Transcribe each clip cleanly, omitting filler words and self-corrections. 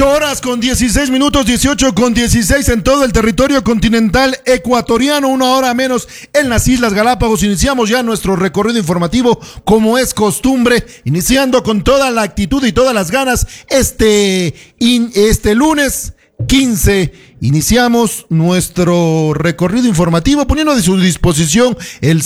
Horas con 16 minutos, 18 con 16 en todo el territorio continental ecuatoriano, una hora menos en las Islas Galápagos. Iniciamos ya nuestro recorrido informativo como es costumbre, iniciando con toda la actitud y todas las ganas este lunes 15. Iniciamos nuestro recorrido informativo poniendo a su disposición el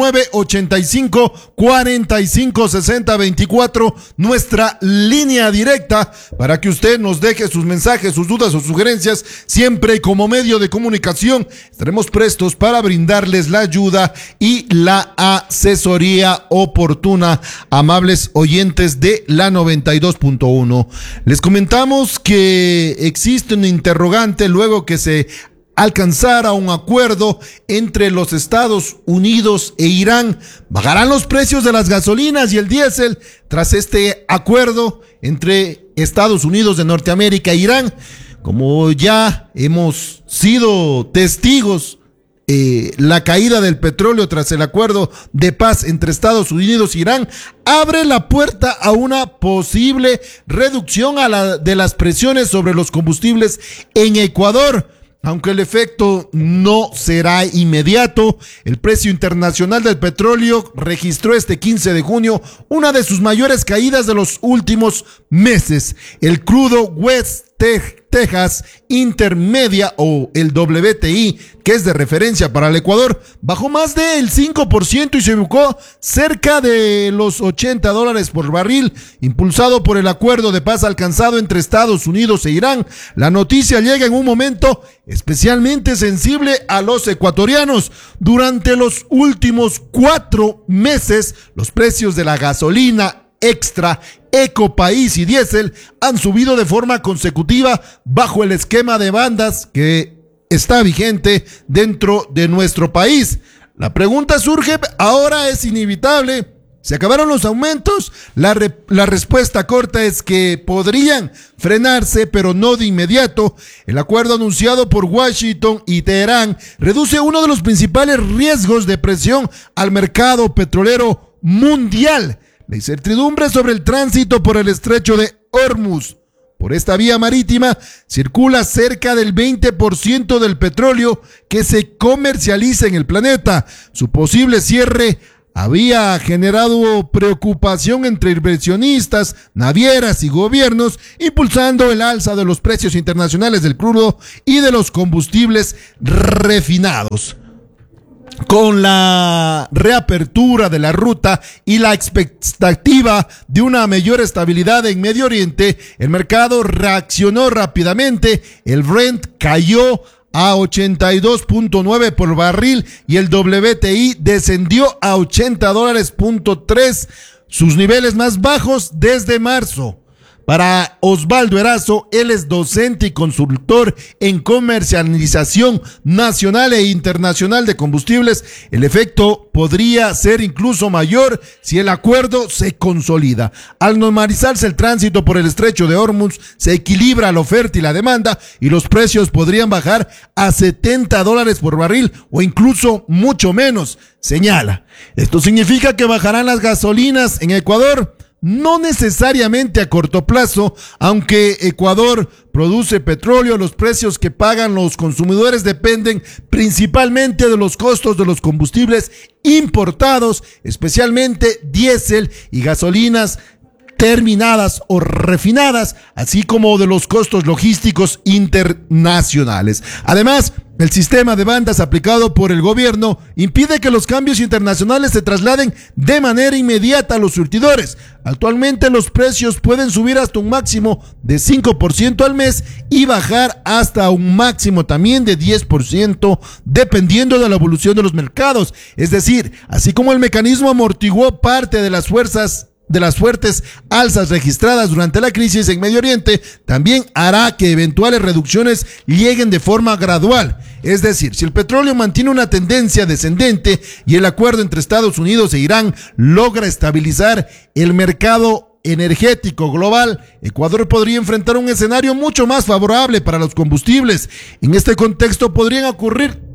0985-456024, nuestra línea directa para que usted nos deje sus mensajes, sus dudas o sugerencias, siempre como medio de comunicación. Estaremos prestos para brindarles la ayuda y la asesoría oportuna, amables oyentes de la 92.1. Les comentamos que existe un interrogante luego que se alcanzara un acuerdo entre los Estados Unidos e Irán. ¿Bajarán los precios de las gasolinas y el diésel tras este acuerdo entre Estados Unidos de Norteamérica e Irán? Como ya hemos sido testigos, la caída del petróleo tras el acuerdo de paz entre Estados Unidos e Irán abre la puerta a una posible reducción de las presiones sobre los combustibles en Ecuador. Aunque el efecto no será inmediato, el precio internacional del petróleo registró este 15 de junio una de sus mayores caídas de los últimos meses. El crudo West Texas Intermedia, o el WTI, que es de referencia para el Ecuador, bajó más del 5% y se ubicó cerca de los $80 por barril, impulsado por el acuerdo de paz alcanzado entre Estados Unidos e Irán. La noticia llega en un momento especialmente sensible a los ecuatorianos. Durante los últimos 4 meses, los precios de la gasolina extra, Ecopaís y diésel han subido de forma consecutiva bajo el esquema de bandas que está vigente dentro de nuestro país. La pregunta surge, ahora es inevitable. ¿Se acabaron los aumentos? La respuesta corta es que podrían frenarse, pero no de inmediato. El acuerdo anunciado por Washington y Teherán reduce uno de los principales riesgos de presión al mercado petrolero mundial: la incertidumbre sobre el tránsito por el estrecho de Hormuz. Por esta vía marítima circula cerca del 20% del petróleo que se comercializa en el planeta. Su posible cierre había generado preocupación entre inversionistas, navieras y gobiernos, impulsando el alza de los precios internacionales del crudo y de los combustibles refinados. Con la reapertura de la ruta y la expectativa de una mayor estabilidad en Medio Oriente, el mercado reaccionó rápidamente. El Brent cayó a 82.9 por barril y el WTI descendió a $80.3, sus niveles más bajos desde marzo. Para Osvaldo Erazo, él es docente y consultor en comercialización nacional e internacional de combustibles, el efecto podría ser incluso mayor si el acuerdo se consolida. Al normalizarse el tránsito por el estrecho de Hormuz, se equilibra la oferta y la demanda y los precios podrían bajar a $70 por barril o incluso mucho menos, señala. Esto significa que bajarán las gasolinas en Ecuador. No necesariamente a corto plazo, aunque Ecuador produce petróleo, los precios que pagan los consumidores dependen principalmente de los costos de los combustibles importados, especialmente diésel y gasolinas terminadas o refinadas, así como de los costos logísticos internacionales. Además, el sistema de bandas aplicado por el gobierno impide que los cambios internacionales se trasladen de manera inmediata a los surtidores. Actualmente los precios pueden subir hasta un máximo de 5% al mes y bajar hasta un máximo también de 10% dependiendo de la evolución de los mercados. Es decir, así como el mecanismo amortiguó parte de las fuertes alzas registradas durante la crisis en Medio Oriente, también hará que eventuales reducciones lleguen de forma gradual. Es decir, si el petróleo mantiene una tendencia descendente y el acuerdo entre Estados Unidos e Irán logra estabilizar el mercado energético global, Ecuador podría enfrentar un escenario mucho más favorable para los combustibles. En este contexto podrían ocurrir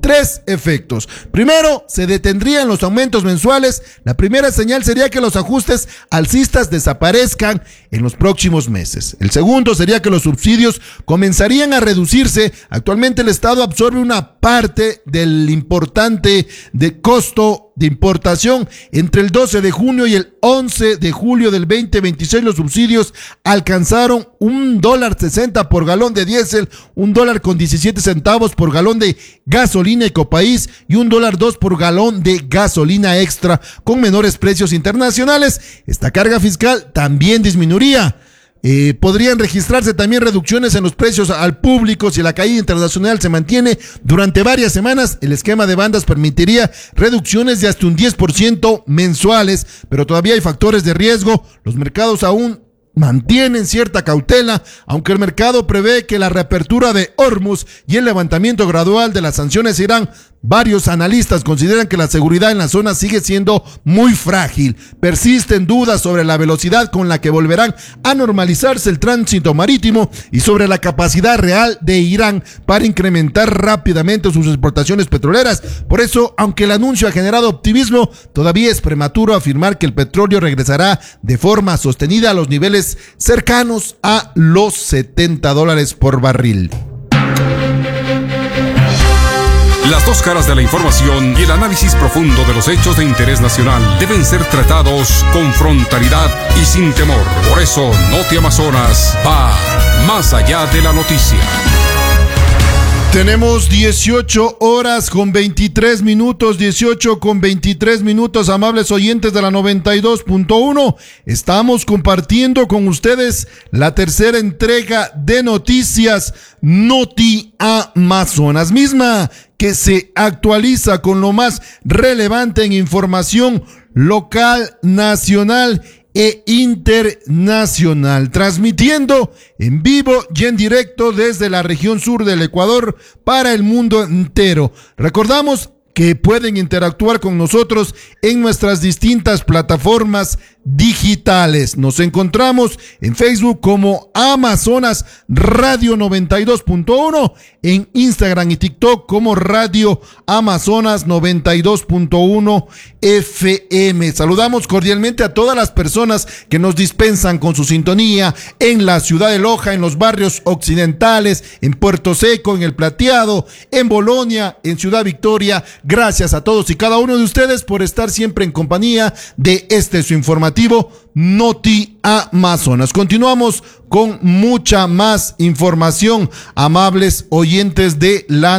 3 efectos. Primero, se detendrían los aumentos mensuales. La primera señal sería que los ajustes alcistas desaparezcan en los próximos meses. El segundo sería que los subsidios comenzarían a reducirse. Actualmente el Estado absorbe una parte del importante de costo de importación. Entre el 12 de junio y el 11 de julio del 2026 los subsidios alcanzaron $1.60 por galón de diésel, $1.17 por galón de gasolina Ecopaís y $1.02 por galón de gasolina extra con menores precios internacionales. Esta carga fiscal también disminuiría. Podrían registrarse también reducciones en los precios al público si la caída internacional se mantiene durante varias semanas. El esquema de bandas permitiría reducciones de hasta un 10% mensuales, pero todavía hay factores de riesgo. Los mercados aún mantienen cierta cautela, aunque el mercado prevé que la reapertura de Hormuz y el levantamiento gradual de las sanciones a Irán. Varios analistas consideran que la seguridad en la zona sigue siendo muy frágil. Persisten dudas sobre la velocidad con la que volverán a normalizarse el tránsito marítimo y sobre la capacidad real de Irán para incrementar rápidamente sus exportaciones petroleras. Por eso, aunque el anuncio ha generado optimismo, todavía es prematuro afirmar que el petróleo regresará de forma sostenida a los niveles cercanos a los $70 por barril. Las dos caras de la información y el análisis profundo de los hechos de interés nacional deben ser tratados con frontalidad y sin temor. Por eso, Noti Amazonas va más allá de la noticia. Tenemos 18 horas con 23 minutos, 18 con 23 minutos, amables oyentes de la 92.1. Estamos compartiendo con ustedes la tercera entrega de noticias Noti Amazonas, misma que se actualiza con lo más relevante en información local, nacional e internacional, transmitiendo en vivo y en directo desde la región sur del Ecuador para el mundo entero. Recordamos que pueden interactuar con nosotros en nuestras distintas plataformas digitales. Nos encontramos en Facebook como Amazonas Radio 92.1, en Instagram y TikTok como Radio Amazonas 92.1 FM. Saludamos cordialmente a todas las personas que nos dispensan con su sintonía en la ciudad de Loja, en los barrios occidentales, en Puerto Seco, en El Plateado, en Bolonia, en Ciudad Victoria. Gracias a todos y cada uno de ustedes por estar siempre en compañía de su informativo Noti Amazonas. Continuamos con mucha más información, amables oyentes de la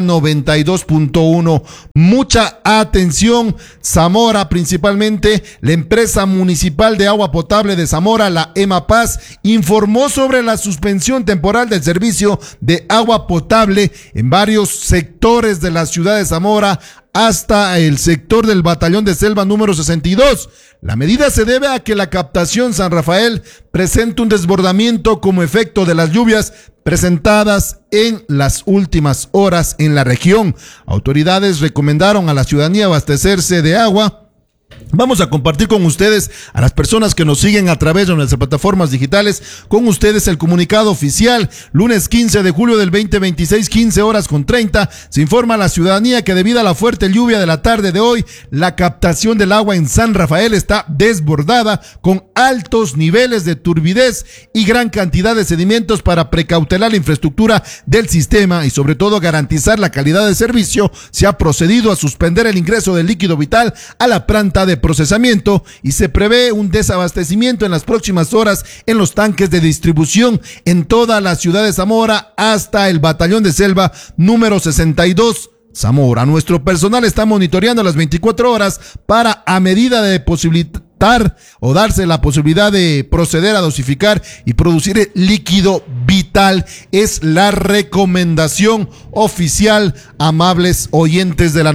92.1. Mucha atención. Zamora, principalmente la empresa municipal de agua potable de Zamora, la EMAPAZ, informó sobre la suspensión temporal del servicio de agua potable en varios sectores de la ciudad de Zamora hasta el sector del batallón de selva número 62. La medida se debe a que la captación San Rafael presenta un desbordamiento como efecto de las lluvias presentadas en las últimas horas en la región. Autoridades recomendaron a la ciudadanía abastecerse de agua. Vamos a compartir con ustedes, a las personas que nos siguen a través de nuestras plataformas digitales, con ustedes el comunicado oficial. Lunes 15 de julio del 2026, 15:30, se informa a la ciudadanía que debido a la fuerte lluvia de la tarde de hoy, la captación del agua en San Rafael está desbordada con altos niveles de turbidez y gran cantidad de sedimentos. Para precautelar la infraestructura del sistema y sobre todo garantizar la calidad de servicio, se ha procedido a suspender el ingreso del líquido vital a la planta de procesamiento y se prevé un desabastecimiento en las próximas horas en los tanques de distribución en toda la ciudad de Zamora hasta el batallón de selva número 62 Zamora. Nuestro personal está monitoreando las 24 horas para, a medida de posibilitar o darse la posibilidad de proceder a dosificar y producir el líquido vital. Es la recomendación oficial, amables oyentes de la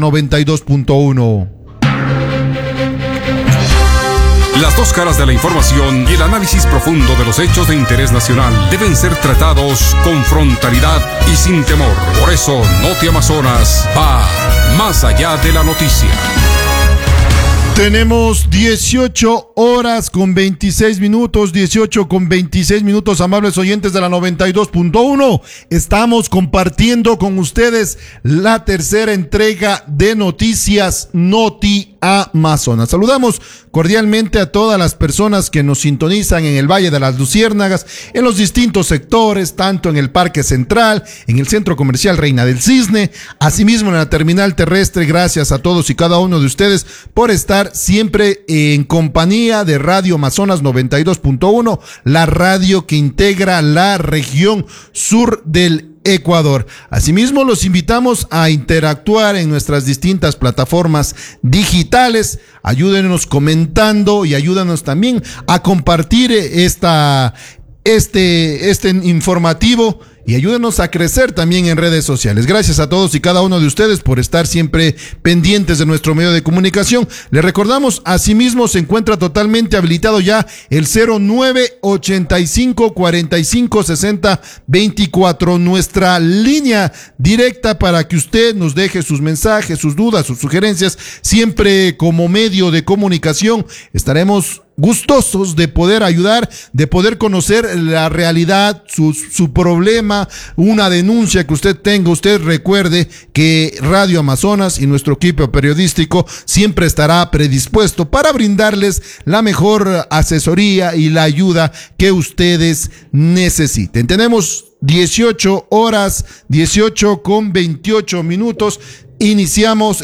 92.1. Las dos caras de la información y el análisis profundo de los hechos de interés nacional deben ser tratados con frontalidad y sin temor. Por eso, Noti Amazonas va más allá de la noticia. Tenemos 18 horas con 26 minutos, 18 con 26 minutos, amables oyentes de la 92.1. Estamos compartiendo con ustedes la tercera entrega de Noticias Noti Amazonas. Saludamos cordialmente a todas las personas que nos sintonizan en el Valle de las Luciérnagas, en los distintos sectores, tanto en el Parque Central, en el Centro Comercial Reina del Cisne, asimismo en la terminal terrestre. Gracias a todos y cada uno de ustedes por estar siempre en compañía de Radio Amazonas 92.1, la radio que integra la región sur del Ecuador. Asimismo, los invitamos a interactuar en nuestras distintas plataformas digitales. Ayúdenos comentando y ayúdanos también a compartir este informativo y ayúdenos a crecer también en redes sociales. Gracias a todos y cada uno de ustedes por estar siempre pendientes de nuestro medio de comunicación. Les recordamos, asimismo, se encuentra totalmente habilitado ya el 0985 45 60 24, nuestra línea directa para que usted nos deje sus mensajes, sus dudas, sus sugerencias, siempre como medio de comunicación. Estaremos gustosos de poder ayudar, de poder conocer la realidad, su problema, una denuncia que usted tenga. Usted recuerde que Radio Amazonas y nuestro equipo periodístico siempre estará predispuesto para brindarles la mejor asesoría y la ayuda que ustedes necesiten. Tenemos 18 horas, 18 con 28 minutos. Iniciamos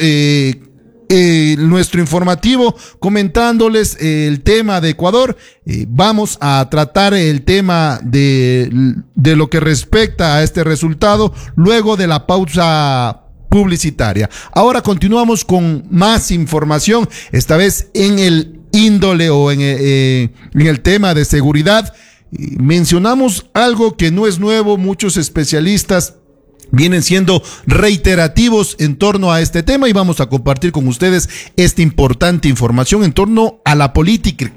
nuestro informativo comentándoles el tema de Ecuador. Vamos a tratar el tema de lo que respecta a este resultado luego de la pausa publicitaria. Ahora continuamos con más información, esta vez en el índole o en el tema de seguridad. Mencionamos algo que no es nuevo, muchos especialistas vienen siendo reiterativos en torno a este tema y vamos a compartir con ustedes esta importante información en torno a la política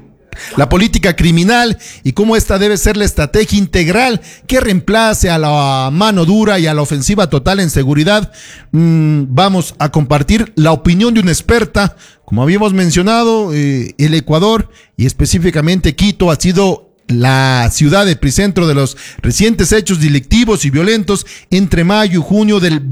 criminal y cómo esta debe ser la estrategia integral que reemplace a la mano dura y a la ofensiva total en seguridad. Vamos a compartir la opinión de una experta. Como habíamos mencionado, el Ecuador y específicamente Quito ha sido la ciudad epicentro de los recientes hechos delictivos y violentos entre mayo y junio del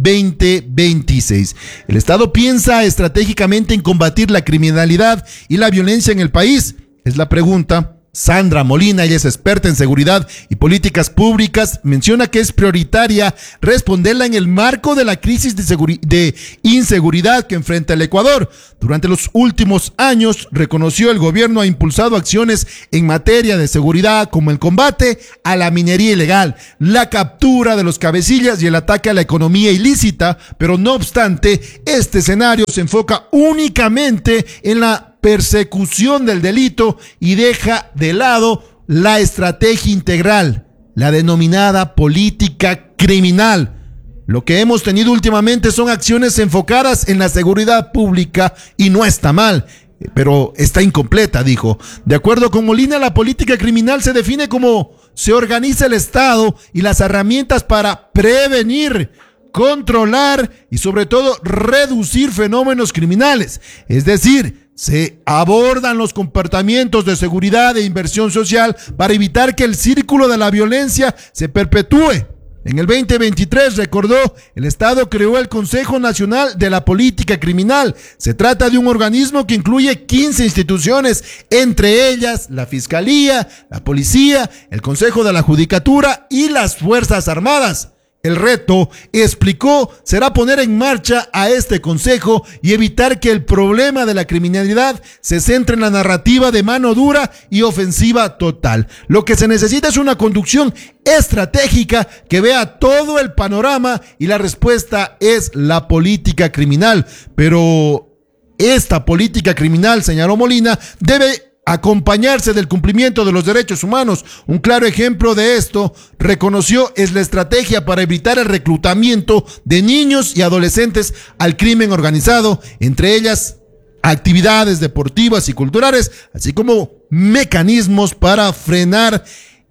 2026. El Estado piensa estratégicamente en combatir la criminalidad y la violencia en el país. Es la pregunta. Sandra Molina, ella es experta en seguridad y políticas públicas, menciona que es prioritaria responderla en el marco de la crisis de inseguridad que enfrenta el Ecuador. Durante los últimos años, reconoció, el gobierno ha impulsado acciones en materia de seguridad como el combate a la minería ilegal, la captura de los cabecillas y el ataque a la economía ilícita, pero no obstante, este escenario se enfoca únicamente en la persecución del delito y deja de lado la estrategia integral, la denominada política criminal. Lo que hemos tenido últimamente son acciones enfocadas en la seguridad pública y no está mal, pero está incompleta, dijo. De acuerdo con Molina, la política criminal se define como se organiza el Estado y las herramientas para prevenir, controlar y sobre todo reducir fenómenos criminales. Es decir, se abordan los comportamientos de seguridad e inversión social para evitar que el círculo de la violencia se perpetúe. En el 2023, recordó, el Estado creó el Consejo Nacional de la Política Criminal. Se trata de un organismo que incluye 15 instituciones, entre ellas la Fiscalía, la Policía, el Consejo de la Judicatura y las Fuerzas Armadas. El reto, explicó, será poner en marcha a este consejo y evitar que el problema de la criminalidad se centre en la narrativa de mano dura y ofensiva total. Lo que se necesita es una conducción estratégica que vea todo el panorama y la respuesta es la política criminal. Pero esta política criminal, señaló Molina, debe acompañarse del cumplimiento de los derechos humanos. Un claro ejemplo de esto, reconoció, es la estrategia para evitar el reclutamiento de niños y adolescentes al crimen organizado, entre ellas actividades deportivas y culturales, así como mecanismos para frenar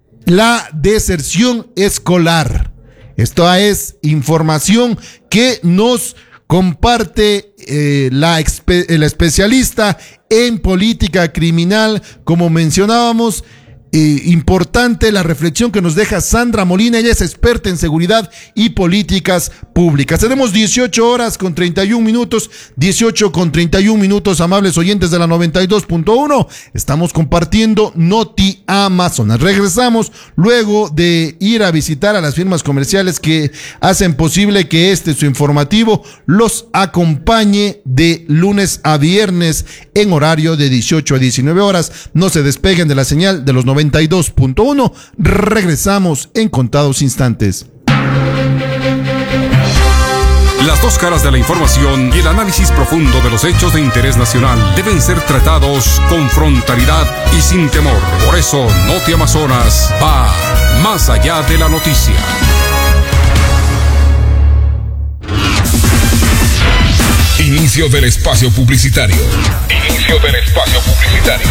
la deserción escolar. Esta es información que nos comparte el especialista en política criminal, como mencionábamos. Importante la reflexión que nos deja Sandra Molina. Ella es experta en seguridad y políticas públicas. Tenemos 18 horas con 31 minutos, 18 con 31 minutos, amables oyentes de la 92.1. Estamos compartiendo Noti Amazonas. Regresamos luego de ir a visitar a las firmas comerciales que hacen posible que su informativo los acompañe de lunes a viernes en horario de 18 a 19 horas. No se despeguen de la señal de los 92.1. Regresamos en contados instantes. Las dos caras de la información y el análisis profundo de los hechos de interés nacional deben ser tratados con frontalidad y sin temor. Por eso, Noti Amazonas va más allá de la noticia. Inicio del espacio publicitario. Inicio del espacio publicitario.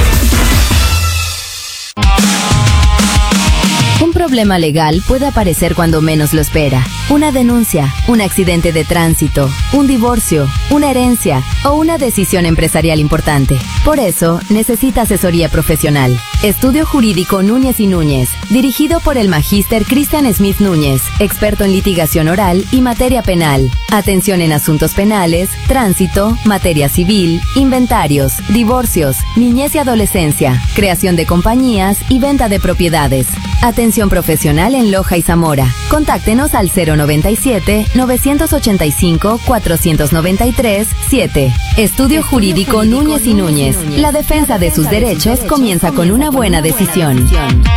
Un problema legal puede aparecer cuando menos lo espera. Una denuncia, un accidente de tránsito, un divorcio, una herencia o una decisión empresarial importante. Por eso, necesita asesoría profesional. Estudio Jurídico Núñez y Núñez, dirigido por el magíster Cristian Smith Núñez, experto en litigación oral y materia penal. Atención en asuntos penales, tránsito, materia civil, inventarios, divorcios, niñez y adolescencia, creación de compañías y venta de propiedades. Atención profesional en Loja y Zamora. Contáctenos al 097-985-493-7. Estudio Jurídico Núñez y Núñez. La defensa de sus derechos comienza con una buena decisión.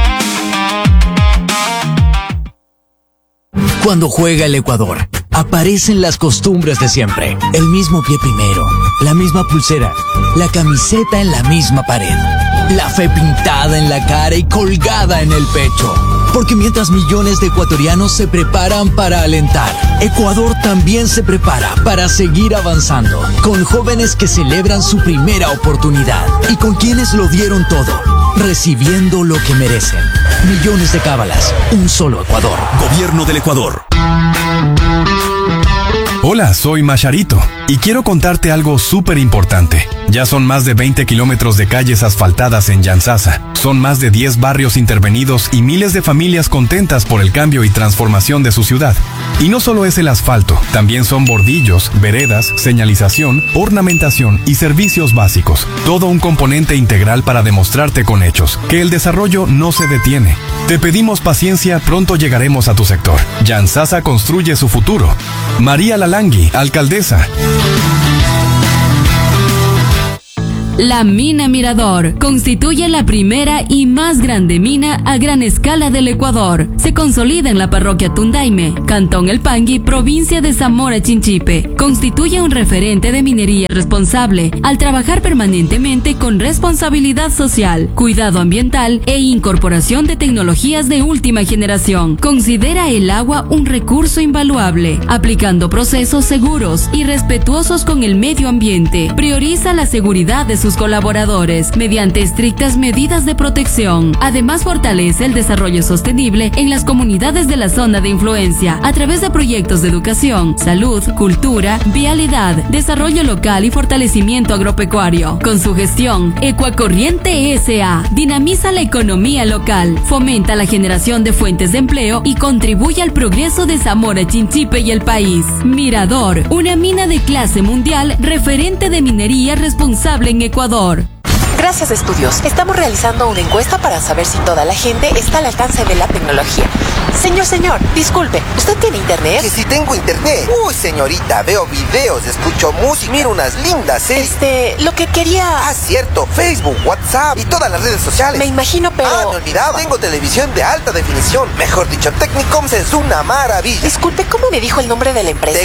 Cuando juega el Ecuador, aparecen las costumbres de siempre. El mismo pie primero, la misma pulsera, la camiseta en la misma pared, la fe pintada en la cara y colgada en el pecho. Porque mientras millones de ecuatorianos se preparan para alentar, Ecuador también se prepara para seguir avanzando, con jóvenes que celebran su primera oportunidad y con quienes lo dieron todo, recibiendo lo que merecen. Millones de cábalas, un solo Ecuador. Gobierno del Ecuador. Hola, soy Macharito y quiero contarte algo súper importante. Ya son más de 20 kilómetros de calles asfaltadas en Yantzaza. Son más de 10 barrios intervenidos y miles de familias contentas por el cambio y transformación de su ciudad. Y no solo es el asfalto, también son bordillos, veredas, señalización, ornamentación y servicios básicos. Todo un componente integral para demostrarte con hechos que el desarrollo no se detiene. Te pedimos paciencia, pronto llegaremos a tu sector. Yantzaza construye su futuro. María Lalangui, alcaldesa. La mina Mirador constituye la primera y más grande mina a gran escala del Ecuador. Se consolida en la parroquia Tundaime, Cantón El Pangui, provincia de Zamora Chinchipe. Constituye un referente de minería responsable al trabajar permanentemente con responsabilidad social, cuidado ambiental e incorporación de tecnologías de última generación. Considera el agua un recurso invaluable, aplicando procesos seguros y respetuosos con el medio ambiente. Prioriza la seguridad de sus colaboradores mediante estrictas medidas de protección. Además, fortalece el desarrollo sostenible en las comunidades de la zona de influencia a través de proyectos de educación, salud, cultura, vialidad, desarrollo local y fortalecimiento agropecuario. Con su gestión, Ecuacorriente S.A. dinamiza la economía local, fomenta la generación de fuentes de empleo y contribuye al progreso de Zamora Chinchipe y el país. Mirador, una mina de clase mundial, referente de minería responsable en Ecuador. Gracias, Estudios. Estamos realizando una encuesta para saber si toda la gente está al alcance de la tecnología. Señor, disculpe, ¿usted tiene internet? Que si tengo internet. Uy, señorita, veo videos, escucho música, miro unas lindas series. Lo que quería... Ah, cierto, Facebook, WhatsApp y todas las redes sociales. Me imagino, pero... Ah, me olvidaba. Tengo televisión de alta definición. Mejor dicho, Technicoms es una maravilla. Disculpe, ¿cómo me dijo el nombre de la empresa?